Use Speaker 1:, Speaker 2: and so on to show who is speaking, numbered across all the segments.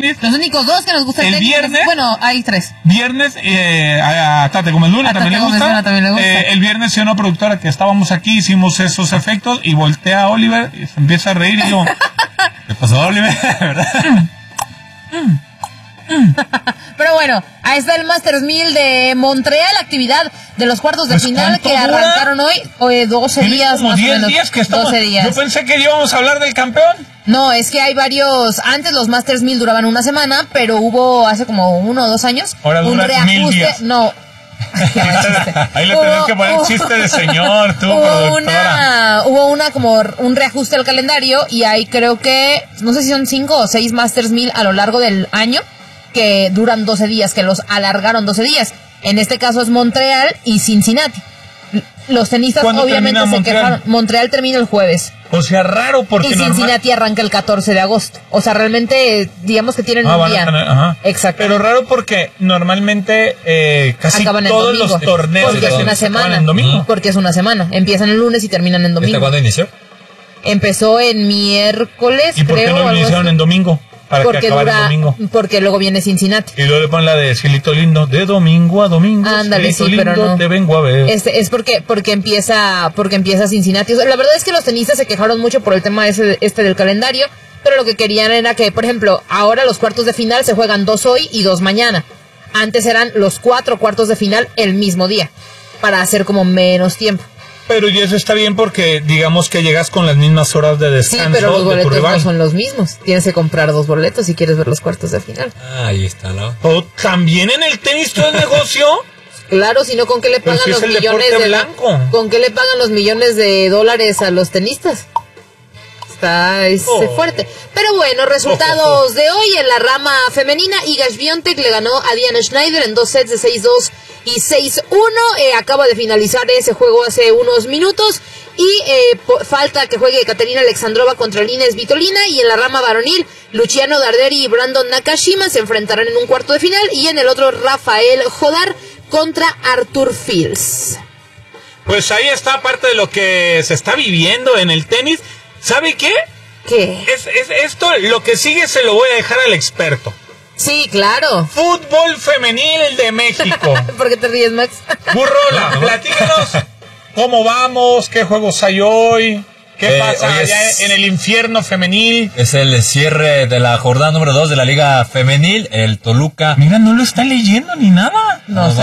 Speaker 1: tenis.
Speaker 2: Los únicos dos que nos gusta el tenis.
Speaker 1: Viernes.
Speaker 2: Bueno, hay tres.
Speaker 1: Viernes, a Tate Gómez Luna también le gusta. El viernes, una productora que estábamos aquí, hicimos esos efectos y voltea a Oliver y se empieza a reír y yo, ¿qué pasó, Oliver? ¿Verdad?
Speaker 2: Pero bueno, ahí está el Masters 1000 de Montreal, actividad de los cuartos de final que arrancaron hoy, 12 días
Speaker 1: como
Speaker 2: más
Speaker 1: 10
Speaker 2: o menos.
Speaker 1: días que estamos.
Speaker 2: 12 días.
Speaker 1: Yo pensé que íbamos a hablar del campeón.
Speaker 2: No, es que hay varios. Antes los Masters 1000 duraban una semana, pero hubo hace como 1 o 2 años un reajuste. No.
Speaker 1: Ahí le tenías que poner chiste de señor, tú, productora.
Speaker 2: Hubo como un reajuste al calendario y ahí creo que, no sé si son 5 o 6 Masters 1000 a lo largo del año que duran 12 días, que los alargaron 12 días. En este caso es Montreal y Cincinnati. Los tenistas obviamente se quejaron. Montreal termina el jueves.
Speaker 1: O sea, raro porque
Speaker 2: y Cincinnati arranca el 14 de agosto. O sea, realmente, digamos que tienen un día.
Speaker 1: Exacto. Pero raro porque normalmente casi todos los torneos
Speaker 2: porque es una semana.
Speaker 1: En domingo.
Speaker 2: Porque es una semana. Empiezan el lunes y terminan en domingo.
Speaker 3: ¿Cuándo inició?
Speaker 2: Empezó en miércoles,
Speaker 1: ¿Y por qué no lo iniciaron en domingo? Para que acabara el domingo.
Speaker 2: Porque luego viene Cincinnati.
Speaker 1: Y luego le ponen la de Cielito Lindo, de domingo a domingo.
Speaker 2: Ándale, sí,
Speaker 1: lindo,
Speaker 2: pero no.
Speaker 1: Te vengo a ver.
Speaker 2: Es porque empieza Cincinnati. O sea, la verdad es que los tenistas se quejaron mucho por el tema este del calendario, pero lo que querían era que, por ejemplo, ahora los cuartos de final se juegan 2 hoy y 2 mañana. Antes eran los 4 cuartos de final el mismo día, para hacer como menos tiempo.
Speaker 1: Pero y eso está bien porque digamos que llegas con las mismas horas de descanso.
Speaker 2: Sí, pero los boletos no son los mismos. Tienes que comprar 2 boletos si quieres ver los cuartos de final.
Speaker 3: Ahí está, ¿no?
Speaker 1: ¿O también en el tenis todo es negocio?
Speaker 2: Claro, si no, ¿con qué le pagan los millones de
Speaker 1: blanco?
Speaker 2: ¿Con qué le pagan los millones de dólares a los tenistas? Está fuerte. Pero bueno, resultados de hoy en la rama femenina. Iga Swiatek le ganó a Diana Schneider en 2 sets de 6-2 y 6-1. Acaba de finalizar ese juego hace unos minutos. Y falta que juegue Katerina Alexandrova contra Lina Svitolina. Y en la rama varonil, Luciano Darderi y Brandon Nakashima se enfrentarán en un cuarto de final. Y en el otro, Rafael Jodar contra Arthur Fils.
Speaker 1: Pues ahí está parte de lo que se está viviendo en el tenis. ¿Sabe qué?
Speaker 2: ¿Qué?
Speaker 1: Esto, lo que sigue se lo voy a dejar al experto.
Speaker 2: Sí, claro.
Speaker 1: Fútbol femenil de México.
Speaker 2: ¿Por qué te ríes, Max?
Speaker 1: Burrola, platícanos cómo vamos, qué juegos hay hoy, qué pasa allá en el infierno femenil.
Speaker 3: Es el cierre de la jornada número 2 de la Liga Femenil, el Toluca.
Speaker 1: Mira, no lo está leyendo ni nada.
Speaker 2: No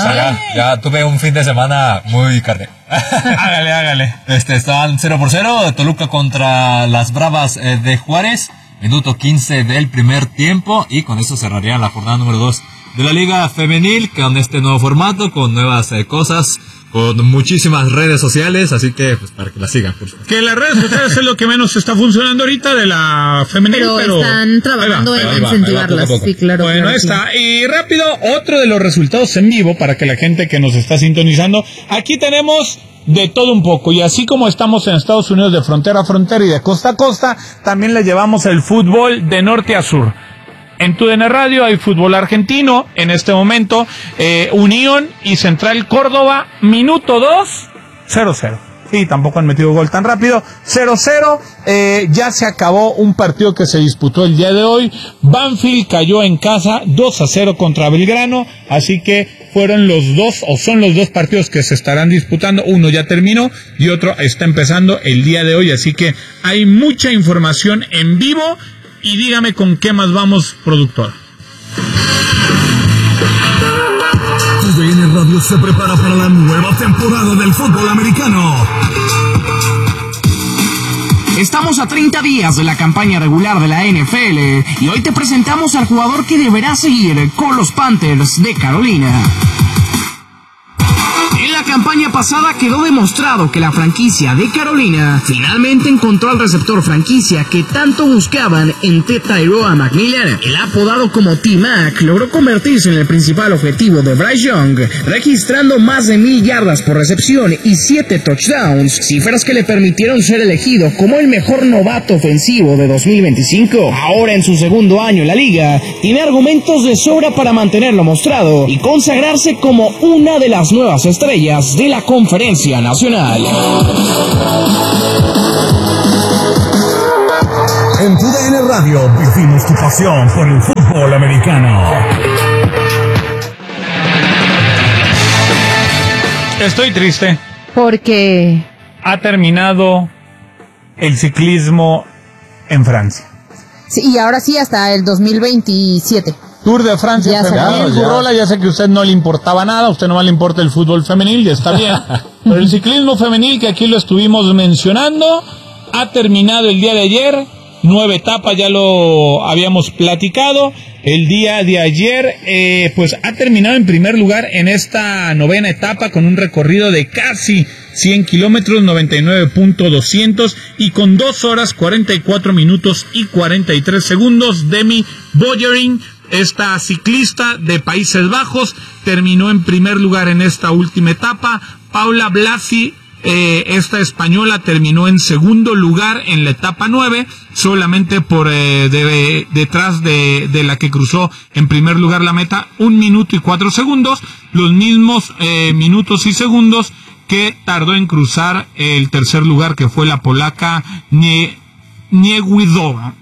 Speaker 3: ya tuve un fin de semana muy cargado.
Speaker 1: Hágale.
Speaker 3: Estaban 0-0, Toluca contra las Bravas de Juárez, minuto 15 del primer tiempo, y con eso cerraría la jornada número 2 de la Liga Femenil, con este nuevo formato, con nuevas cosas, con muchísimas redes sociales, así que pues para que la sigan, por favor.
Speaker 1: Que las redes sociales es lo que menos está funcionando ahorita de la femenil,
Speaker 2: pero están trabajando en incentivarlas.
Speaker 3: Poco.
Speaker 2: Sí, claro.
Speaker 1: Bueno, ahí está. Y rápido, otro de los resultados en vivo para que la gente que nos está sintonizando, aquí tenemos de todo un poco, y así como estamos en Estados Unidos de frontera a frontera y de costa a costa, también le llevamos el fútbol de norte a sur. En TUDN Radio hay fútbol argentino en este momento, Unión y Central Córdoba, minuto 2, 0-0. Sí, tampoco han metido gol tan rápido, 0-0, ya se acabó un partido que se disputó el día de hoy. Banfield cayó en casa 2-0 contra Belgrano, así que fueron los dos, o son los dos partidos que se estarán disputando. Uno ya terminó y otro está empezando el día de hoy, así que hay mucha información en vivo. Y dígame con qué más vamos, productor.
Speaker 4: TUDN Radio se prepara para la nueva temporada del fútbol americano.
Speaker 5: Estamos a 30 días de la campaña regular de la NFL y hoy te presentamos al jugador que deberá seguir con los Panthers de Carolina. En la campaña pasada quedó demostrado que la franquicia de Carolina finalmente encontró al receptor franquicia que tanto buscaban en Tyrone McMillan. El apodado como T-Mac logró convertirse en el principal objetivo de Bryce Young, registrando más de 1,000 yardas por recepción y 7 touchdowns, cifras que le permitieron ser elegido como el mejor novato ofensivo de 2025. Ahora en su segundo año en la liga, tiene argumentos de sobra para mantenerlo mostrado y consagrarse como una de las nuevas estrellas de la Conferencia Nacional.
Speaker 4: En TUDN Radio vivimos tu pasión por el fútbol americano.
Speaker 1: Estoy triste.
Speaker 2: Porque
Speaker 1: Ha terminado el ciclismo en Francia.
Speaker 2: sí, y ahora sí hasta el 2027.
Speaker 1: Tour de Francia
Speaker 2: Ya se
Speaker 1: femenil,
Speaker 2: acabó.
Speaker 1: Gurrola, ya sé que a usted no le importaba nada, a usted no le importa el fútbol femenil, ya está bien. Pero el ciclismo femenil, que aquí lo estuvimos mencionando, ha terminado el día de ayer, 9 etapas, ya lo habíamos platicado. El día de ayer, pues ha terminado en primer lugar en esta 9ª etapa con un recorrido de casi 100 kilómetros, 99.200 y con 2 horas 44 minutos y 43 segundos. Demi Vollering, esta ciclista de Países Bajos, terminó en primer lugar en esta última etapa. Paula Blasi, esta española, terminó en segundo lugar en la etapa 9, solamente por detrás de la que cruzó en primer lugar la meta, 1 minuto y 4 segundos, los mismos minutos y segundos que tardó en cruzar el tercer lugar, que fue la polaca Niewiadoma.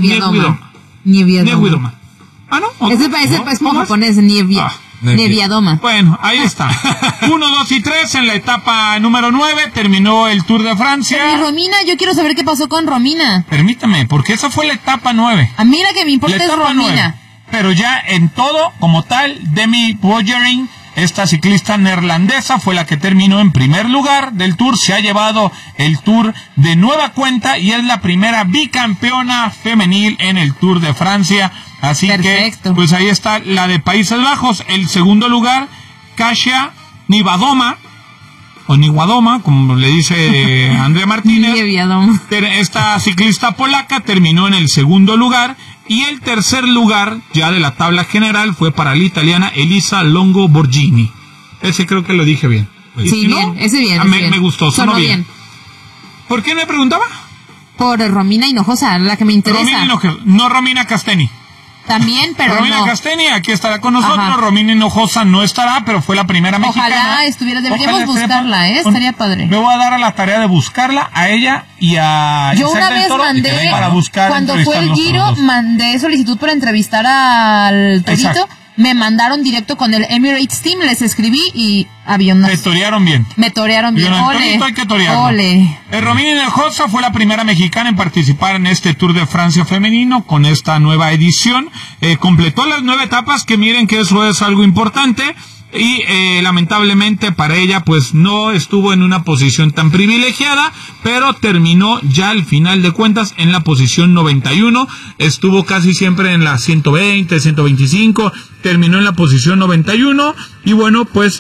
Speaker 1: Niewiadoma. Ah, ¿no?
Speaker 2: Ese es como japonés, Niewiadoma.
Speaker 1: Bueno, ahí está. 1, 2 y 3 en la etapa número 9. Terminó el Tour de Francia.
Speaker 2: Y Romina, yo quiero saber qué pasó con Romina.
Speaker 1: Permítame, porque esa fue la etapa 9.
Speaker 2: A mí la que me importa
Speaker 1: La
Speaker 2: es
Speaker 1: etapa
Speaker 2: Romina.
Speaker 1: 9. Pero ya en todo, como tal, Demi Vollering, esta ciclista neerlandesa, fue la que terminó en primer lugar del Tour. Se ha llevado el Tour de nueva cuenta y es la primera bicampeona femenil en el Tour de Francia. Así
Speaker 2: Perfecto.
Speaker 1: que, pues ahí está la de Países Bajos. El segundo lugar, Kasia Niewiadoma, o Niewiadoma, como le dice Andrea Martínez.
Speaker 2: Niewiadoma.
Speaker 1: Esta ciclista polaca terminó en el segundo lugar. Y el tercer lugar, ya de la tabla general, fue para la italiana Elisa Longo Borghini. Ese creo que lo dije bien.
Speaker 2: Sí,
Speaker 1: si no,
Speaker 2: bien, ese bien.
Speaker 1: Me gustó, sonó bien.
Speaker 2: bien.
Speaker 1: ¿Por qué me preguntaba?
Speaker 2: Por Romina Hinojosa, la que me interesa.
Speaker 1: Romina Hinojosa, no Romina Casteni.
Speaker 2: También, pero
Speaker 1: Romina
Speaker 2: no.
Speaker 1: Casteni aquí estará con nosotros.
Speaker 2: Ajá.
Speaker 1: Romina Hinojosa no estará, pero fue la primera mexicana.
Speaker 2: Ojalá estuviera, deberíamos
Speaker 1: Ojalá
Speaker 2: buscarla, estaría padre.
Speaker 1: Me voy a dar a la tarea de buscarla a ella y a
Speaker 2: Yo
Speaker 1: Isaac
Speaker 2: una
Speaker 1: del
Speaker 2: vez
Speaker 1: Toro
Speaker 2: mandé,
Speaker 1: para buscar
Speaker 2: cuando fue el
Speaker 1: entrevistarlos
Speaker 2: Giro,
Speaker 1: todos.
Speaker 2: mandé solicitud para entrevistar al Torito.
Speaker 1: Exacto.
Speaker 2: Me mandaron directo con el Emirates Team, les escribí y avionazo.
Speaker 1: Te torearon bien.
Speaker 2: Me torearon bien.
Speaker 1: Yo,
Speaker 2: Ole.
Speaker 1: Torito hay que torearlo.
Speaker 2: Ole.
Speaker 1: Romina Hinojosa fue la primera mexicana en participar en este Tour de Francia femenino con esta nueva edición. Completó las 9 etapas, que miren que eso es algo importante. Y lamentablemente para ella pues no estuvo en una posición tan privilegiada, pero terminó ya al final de cuentas en la posición 91, estuvo casi siempre en la 120, 125, terminó en la posición 91 y bueno pues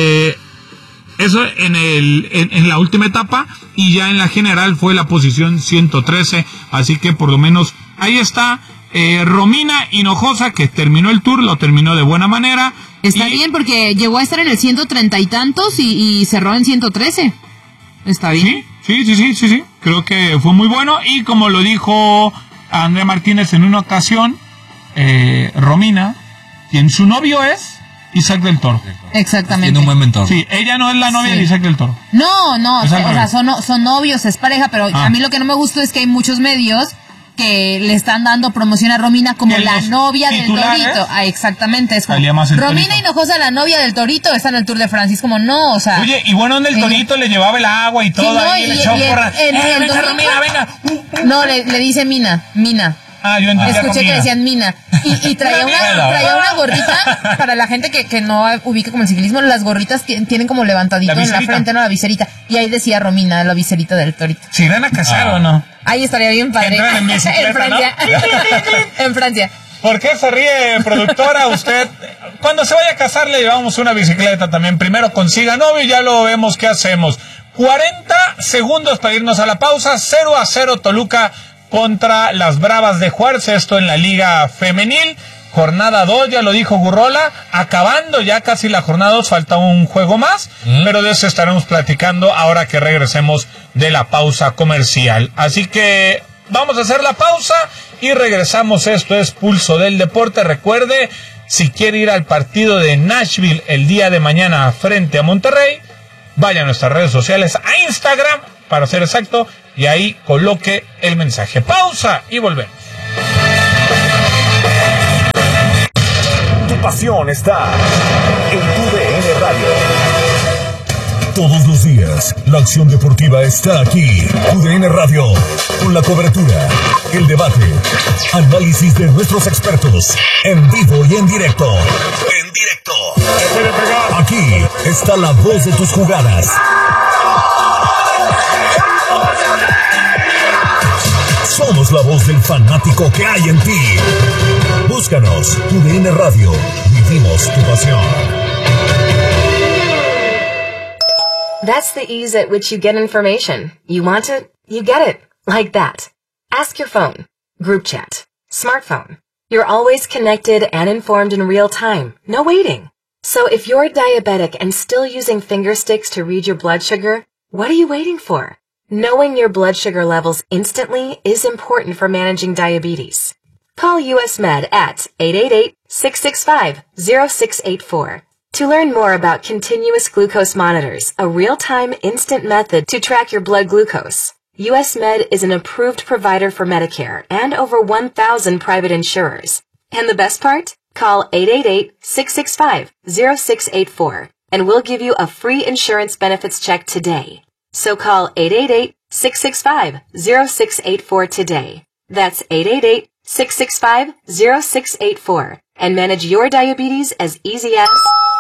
Speaker 1: eso en la última etapa, y ya en la general fue la posición 113, así que por lo menos ahí está. Romina Hinojosa, que terminó el Tour, lo terminó de buena manera.
Speaker 2: Está bien porque llegó a estar en el 130 y tantos y cerró en 113. Está bien.
Speaker 1: Sí. Creo que fue muy bueno. Y como lo dijo Andrea Martínez en una ocasión, Romina, quien su novio es Isaac del Toro.
Speaker 2: Exactamente.
Speaker 3: Tiene un buen mentor.
Speaker 1: Sí, ella no es la novia
Speaker 2: Sí.
Speaker 1: de Isaac del Toro.
Speaker 2: No,
Speaker 1: Es
Speaker 2: o
Speaker 1: al
Speaker 2: sea,
Speaker 1: revés.
Speaker 2: son novios, es pareja, pero a mí lo que no me gusta es que hay muchos medios que le están dando promoción a Romina como
Speaker 1: Que
Speaker 2: la
Speaker 1: los
Speaker 2: novia del
Speaker 1: titulares,
Speaker 2: Torito. Ah, exactamente, es como
Speaker 1: salía más el
Speaker 2: Romina
Speaker 1: Torito.
Speaker 2: Hinojosa, la novia del Torito, está en el Tour de Francia. Es como, no, o sea...
Speaker 1: Oye, y bueno, donde el Torito le llevaba el agua y todo,
Speaker 2: no,
Speaker 1: ahí le
Speaker 2: y-
Speaker 1: echaba
Speaker 2: y
Speaker 1: porra.
Speaker 2: el
Speaker 1: Venga,
Speaker 2: domingo-
Speaker 1: Romina, venga.
Speaker 2: No, le dice Mina.
Speaker 1: Ah, yo entendía
Speaker 2: Escuché
Speaker 1: con
Speaker 2: que
Speaker 1: Mina.
Speaker 2: decían Mina. Y traía una gorrita, para la gente que no ubica como el ciclismo, las gorritas tienen como levantadito
Speaker 1: La
Speaker 2: en la
Speaker 1: viserita.
Speaker 2: frente, ¿no? La viserita. Y ahí decía Romina, la viserita del Torito.
Speaker 1: ¿Se irán a casar o no?
Speaker 2: Ahí estaría bien padre.
Speaker 1: Entran en bicicleta,
Speaker 2: En Francia. En Francia.
Speaker 1: ¿Por qué se ríe, productora? Usted, cuando se vaya a casar, le llevamos una bicicleta también. Primero consiga novio y ya lo vemos qué hacemos. 40 segundos para irnos a la pausa. 0-0 Toluca contra las Bravas de Juárez. Esto en la Liga Femenil. Jornada 2, ya lo dijo Gurrola, acabando ya casi la jornada 2, falta un juego más, pero de eso estaremos platicando ahora que regresemos de la pausa comercial. Así que vamos a hacer la pausa y regresamos. Esto es Pulso del Deporte. Recuerde, si quiere ir al partido de Nashville el día de mañana frente a Monterrey, vaya a nuestras redes sociales, a Instagram, para ser exacto, y ahí coloque el mensaje. Pausa y volvemos.
Speaker 4: pasión está en TUDN Radio. Todos los días, la acción deportiva está aquí. TUDN Radio, con la cobertura, el debate, análisis de nuestros expertos, en vivo y en directo. Aquí está la voz de tus jugadas. Somos la voz del fanático que hay en ti. Búscanos, TUDN Radio. Vivimos tu pasión.
Speaker 6: That's the ease at which you get information. You want it, you get it. Like that. Ask your phone. Group chat. Smartphone. You're always connected and informed in real time. No waiting. So if you're diabetic and still using finger sticks to read your blood sugar, what are you waiting for? Knowing your blood sugar levels instantly is important for managing diabetes. Call US Med at 888-665-0684 to learn more about continuous glucose monitors, a real-time instant method to track your blood glucose. US Med is an approved provider for Medicare and over 1,000 private insurers. And the best part? Call 888-665-0684 and we'll give you a free insurance benefits check today. So call 888-665-0684 today. That's 888-665-0684 and manage your diabetes as easy as...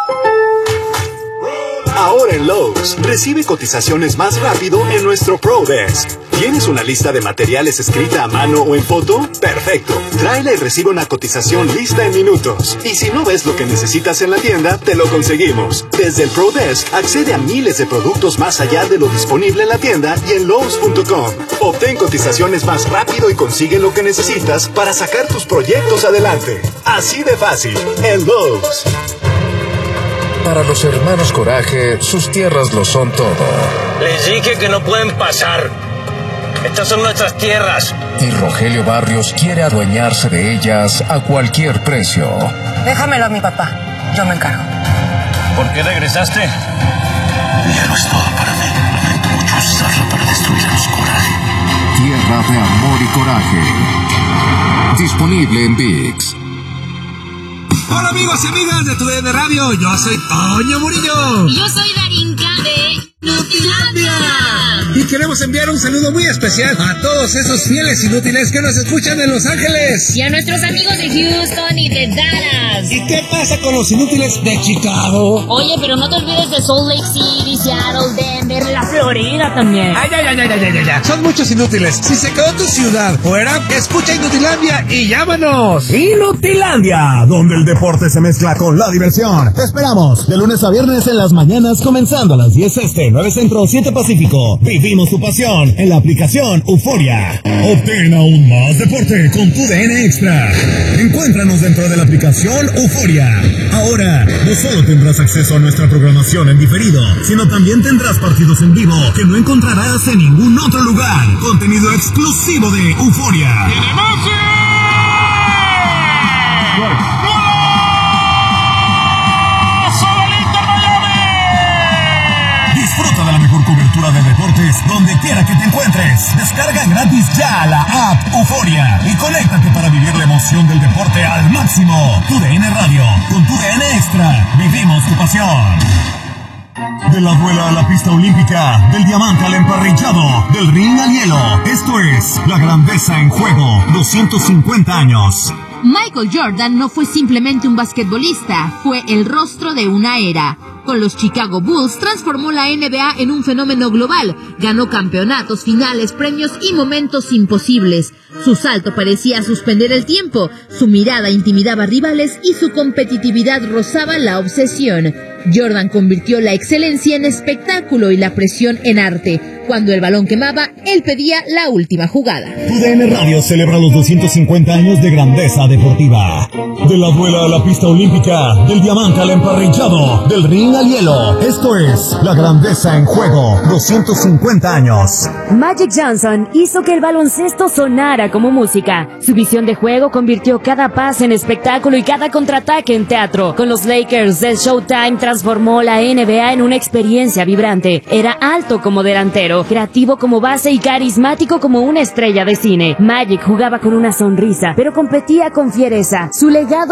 Speaker 7: Ahora en Lowe's, recibe cotizaciones más rápido en nuestro Pro Desk. ¿Tienes una lista de materiales escrita a mano o en foto? ¡Perfecto! Tráela y recibe una cotización lista en minutos. Y si no ves lo que necesitas en la tienda, te lo conseguimos. Desde el Pro Desk, accede a miles de productos más allá de lo disponible en la tienda y en Lowe's.com. Obtén cotizaciones más rápido y consigue lo que necesitas para sacar tus proyectos adelante. Así de fácil, en Lowe's.
Speaker 8: Para los hermanos Coraje, sus tierras lo son todo.
Speaker 9: Les dije que no pueden pasar. Estas son nuestras tierras.
Speaker 8: Y Rogelio Barrios quiere adueñarse de ellas a cualquier precio.
Speaker 10: Déjamelo a mi papá. Yo me encargo.
Speaker 9: ¿Por qué regresaste?
Speaker 4: Ya no es todo para mí. Lamento mucho usarlo para destruir a los Coraje.
Speaker 8: Tierra de amor y coraje. Disponible en ViX.
Speaker 11: Hola amigos y amigas de TUDN Radio, yo soy Toño Murillo.
Speaker 12: Y yo soy Darinka de Nutilandia.
Speaker 11: Y queremos enviar un saludo muy especial a todos esos fieles inútiles que nos escuchan en Los Ángeles.
Speaker 12: Y a nuestros amigos de Houston y de Dallas.
Speaker 11: ¿Y qué pasa con los inútiles de Chicago?
Speaker 12: Oye, pero no te olvides de Salt Lake City, Seattle, Denver, la Florida también.
Speaker 11: Ay, ya. Son muchos inútiles. Si se quedó tu ciudad fuera, escucha Inutilandia y llámanos.
Speaker 4: Inutilandia, donde el deporte se mezcla con la diversión. Te esperamos de lunes a viernes en las mañanas, comenzando a las 10 este, 9 centro, 7 pacífico. Vivimos tu pasión en la aplicación Euforia. Obtén aún más deporte con TUDN Extra. Encuéntranos dentro de la aplicación Euforia. Ahora, no solo tendrás acceso a nuestra programación en diferido, sino también tendrás partidos en vivo que no encontrarás en ningún otro lugar. Contenido exclusivo de Euforia. Disfruta de la mejor cobertura de deportes donde quiera que te encuentres. Descarga gratis ya la app Euforia y conéctate para vivir la emoción del deporte al máximo. TUDN Radio, con TUDN Extra, vivimos tu pasión. De la duela a la pista olímpica, del diamante al emparrillado, del ring al hielo. Esto es la grandeza en juego, 250 años.
Speaker 13: Michael Jordan no fue simplemente un basquetbolista, fue el rostro de una era. Con los Chicago Bulls transformó la NBA en un fenómeno global, ganó campeonatos, finales, premios y momentos imposibles. Su salto parecía suspender el tiempo, su mirada intimidaba rivales y su competitividad rozaba la obsesión. Jordan convirtió la excelencia en espectáculo y la presión en arte. Cuando el balón quemaba, él pedía la última jugada.
Speaker 4: TUDN Radio celebra los 250 años de grandeza deportiva. De la duela a la pista olímpica, del diamante al emparrillado, del ring al hielo. Esto es la grandeza en juego, 250 años.
Speaker 14: Magic Johnson hizo que el baloncesto sonara como música. Su visión de juego convirtió cada pase en espectáculo y cada contraataque en teatro. Con los Lakers de Showtime transformó la NBA en una experiencia vibrante. Era alto como delantero, creativo como base y carismático como una estrella de cine. Magic jugaba con una sonrisa, pero competía con fiereza. Su legado